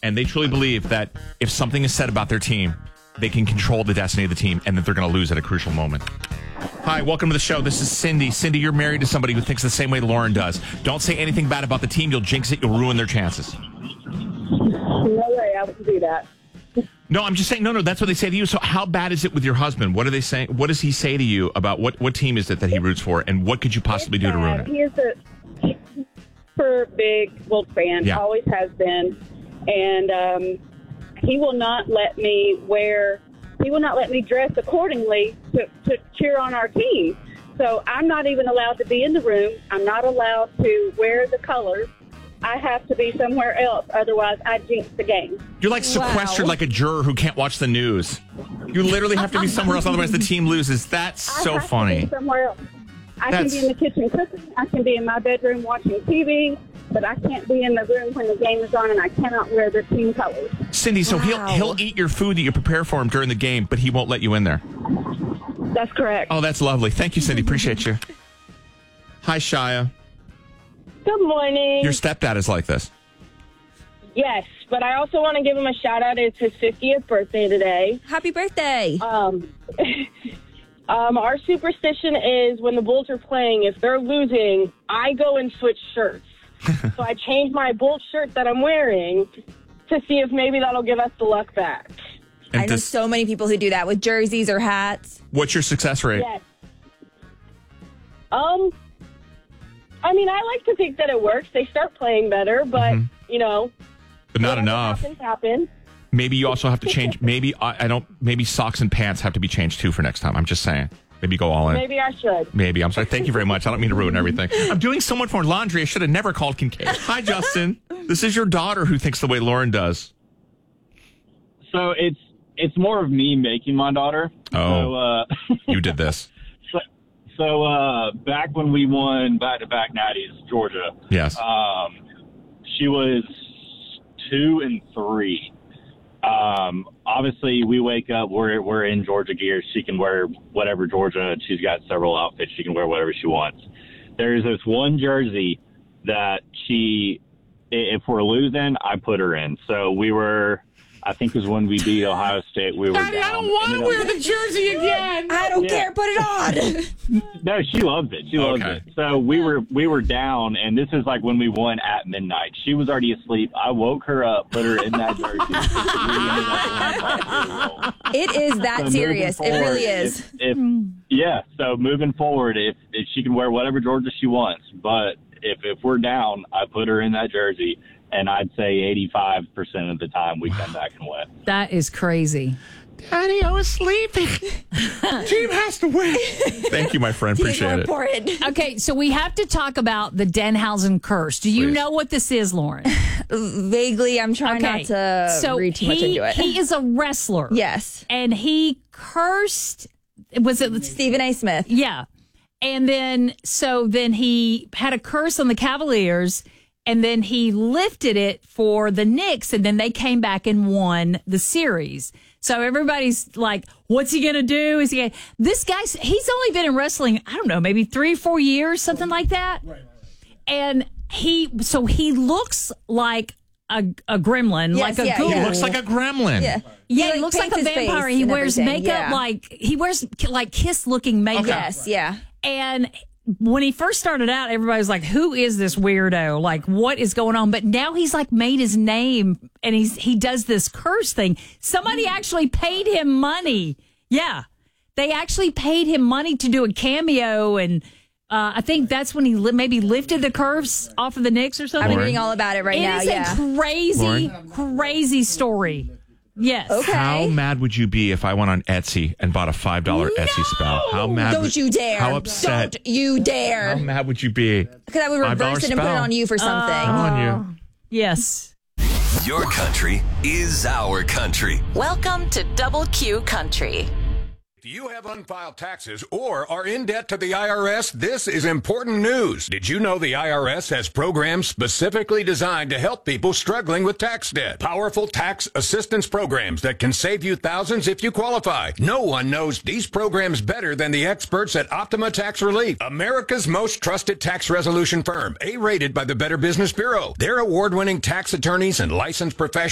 and they truly believe that if something is said about their team, they can control the destiny of the team and that they're going to lose at a crucial moment. Hi, welcome to the show. This is Cindy. Cindy, you're married to somebody who thinks the same way Lauren does. Don't say anything bad about the team. You'll jinx it. You'll ruin their chances. No way, I wouldn't do that. No, I'm just saying, no, that's what they say to you. So how bad is it with your husband? What are they saying? What does he say to you about what team is it that he roots for, and what could you possibly do to ruin it? He is a super big Wolves fan, always has been, and he will not let me dress accordingly to cheer on our team. So I'm not even allowed to be in the room. I'm not allowed to wear the colors. I have to be somewhere else, otherwise I jinx the game. You're like sequestered like a juror who can't watch the news. You literally have to be somewhere else, otherwise the team loses. That's so funny. I have to be somewhere else. I can be in the kitchen cooking. I can be in my bedroom watching TV, but I can't be in the room when the game is on, and I cannot wear the team colors. Cindy, so he'll eat your food that you prepare for him during the game, but he won't let you in there. That's correct. Oh, that's lovely. Thank you, Cindy. Appreciate you. Hi, Shia. Good morning. Your stepdad is like this. Yes, but I also want to give him a shout out. It's his 50th birthday today. Happy birthday. Our superstition is when the Bulls are playing, if they're losing, I go and switch shirts. So I change my Bulls shirt that I'm wearing to see if maybe that'll give us the luck back. And I know so many people who do that with jerseys or hats. What's your success rate? Yes. I mean, I like to think that it works. They start playing better, but, But not enough. Happens. Maybe you also have to change. Maybe maybe socks and pants have to be changed too for next time. I'm just saying. Maybe go all in. Maybe I should. Maybe. I'm sorry. Thank you very much. I don't mean to ruin everything. I'm doing so much more laundry. I should have never called Kincaid. Hi, Justin. This is your daughter who thinks the way Lauren does. So it's more of me making my daughter. Oh, so, you did this. So back when we won back-to-back natties, Georgia. Yes. She was 2 and 3. Obviously, we wake up. We're in Georgia gear. She can wear whatever Georgia. She's got several outfits. She can wear whatever she wants. There's this one jersey that if we're losing, I put her in. So we were. I think it was when we beat Ohio State. We were Daddy, down. I don't want to wear the jersey again. I don't care. Put it on. No, she loves it. She loves it. So we were down, and this is like when we won at midnight. She was already asleep. I woke her up, put her in that jersey. It is that serious. It really is. So moving forward, if she can wear whatever Georgia she wants, but if we're down, I put her in that jersey. And I'd say 85% of the time we come back and win. That is crazy. Daddy, I was sleeping. Team has to win. Thank you, my friend. Appreciate it. Okay, so we have to talk about the Denhausen curse. Do you know what this is, Lauren? Vaguely. I'm trying not to read too much into it. He is a wrestler. Yes. And he cursed. Was it Stephen A. Smith? Yeah. And then he had a curse on the Cavaliers. And then he lifted it for the Knicks, and then they came back and won the series. So everybody's like, what's he going to do? This guy, he's only been in wrestling, I don't know, maybe 3 or 4 years, something like that. Right. And he looks like a gremlin, like a ghoul. He looks like a gremlin. Yeah, he looks like a vampire. He wears makeup he wears like Kiss-looking makeup. Yes, yeah. And when he first started out, everybody was like, who is this weirdo? Like, what is going on? But now he's like made his name, and he does this curse thing. Somebody actually paid him money. Yeah. They actually paid him money to do a cameo, and I think that's when he maybe lifted the curse off of the Knicks or something. I'm reading all about it right now. It is a crazy story. Yes. Okay. How mad would you be if I went on Etsy and bought a $5 Etsy spell? How mad? Don't you dare! How upset? Don't you dare! How mad would you be? Because I would reverse it and put it on you for something. On you. Yes. Your country is our country. Welcome to Double Q Country. Do you have unfiled taxes or are in debt to the IRS? This is important news. Did you know the IRS has programs specifically designed to help people struggling with tax debt? Powerful tax assistance programs that can save you thousands if you qualify. No one knows these programs better than the experts at Optima Tax Relief, America's most trusted tax resolution firm, A-rated by the Better Business Bureau. Their award-winning tax attorneys and licensed professionals